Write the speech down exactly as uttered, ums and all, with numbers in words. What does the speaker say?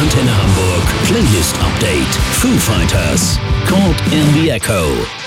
Antenne Hamburg Playlist Update. Foo Fighters, Caught in the Echo.